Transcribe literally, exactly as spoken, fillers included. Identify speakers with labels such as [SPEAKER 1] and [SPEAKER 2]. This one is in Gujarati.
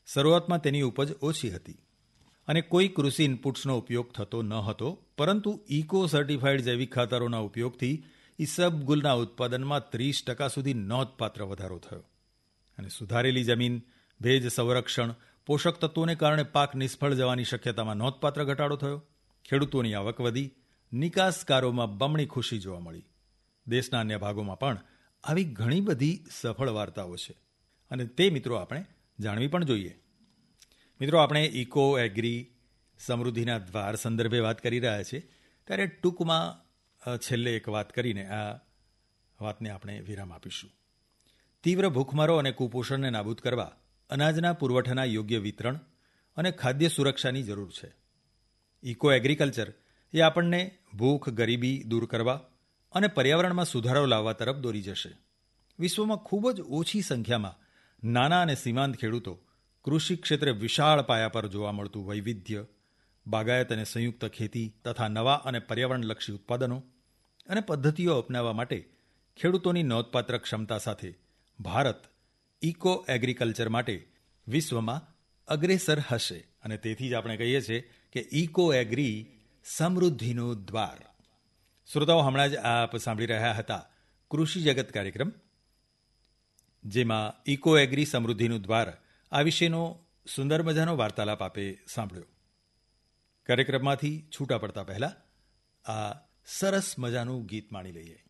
[SPEAKER 1] શરૂઆતમાં તેની ઉપજ ઓછી હતી અને કોઈ કૃષિ ઇનપુટ્સનો ઉપયોગ થતો ન હતો, પરંતુ ઇકો સર્ટિફાઈડ જૈવિક ખાતરોના ઉપયોગથી ઇસબગુલના ઉત્પાદનમાં ત્રીસ ટકા સુધી નોંધપાત્ર વધારો થયો અને સુધારેલી જમીન, ભેજ સંરક્ષણ, પોષક તત્વોને કારણે પાક નિષ્ફળ જવાની શક્યતામાં નોંધપાત્ર ઘટાડો થયો. ખેડૂતોની આવક વધી, નિકાસકારોમાં બમણી ખુશી જોવા મળી. દેશના અન્ય ભાગોમાં પણ આવી ઘણી બધી સફળ વાર્તાઓ છે અને તે મિત્રો આપણે જાણવી પણ જોઈએ. મિત્રો, આપણે ઇકો એગ્રી સમૃદ્ધિના દ્વાર સંદર્ભે વાત કરી રહ્યા છીએ, ત્યારે ટૂંકમાં છેલ્લે એક વાત કરીને આ વાતને આપણે વિરામ આપીશું. તીવ્ર ભૂખમરો અને કુપોષણને નાબૂદ કરવા અનાજના પુરવઠાના યોગ્ય વિતરણ અને ખાદ્ય સુરક્ષાની જરૂર છે. ઇકો એગ્રીકલ્ચર એ આપણને ભૂખ, ગરીબી દૂર કરવા અને પર્યાવરણમાં સુધારો લાવવા તરફ દોરી જશે. વિશ્વમાં ખૂબ જ ઓછી સંખ્યામાં નાના અને સીમાંત ખેડૂતો કૃષિ ક્ષેત્રે વિશાળ પાયા પર જોવા મળતું વૈવિધ્ય, બાગાયત અને સંયુક્ત ખેતી તથા નવા અને પર્યાવરણલક્ષી ઉત્પાદનો અને પદ્ધતિઓ અપનાવવા માટે ખેડૂતોની નોંધપાત્ર ક્ષમતા સાથે ભારત ઇકો એગ્રીકલ્ચર માટે વિશ્વમાં અગ્રેસર હશે અને તેથી જ આપણે કહીએ છીએ કે ઇકો એગ્રી સમૃદ્ધિનો દ્વાર. શ્રોતાઓ, હમણાં જ આપ સાંભળી રહ્યા હતા કૃષિ જગત કાર્યક્રમ, જેમાં ઇકો એગ્રી સમૃદ્ધિનું દ્વાર આ વિશેનો સુંદર મજાનો વાર્તાલાપ આપે સાંભળ્યો. કાર્યક્રમમાંથી છૂટા પડતા પહેલા આ સરસ મજાનું ગીત માણી લઈએ.